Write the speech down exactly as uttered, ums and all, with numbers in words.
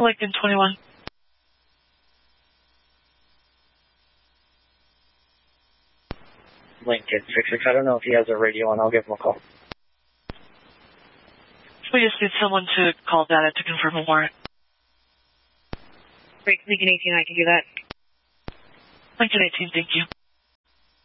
Lincoln twenty-one. Lincoln six six, I don't know if he has a radio on. I'll give him a call. We just need someone to call data to confirm a warrant. Great, Lincoln eighteen, I can do that. Lincoln eighteen, thank you.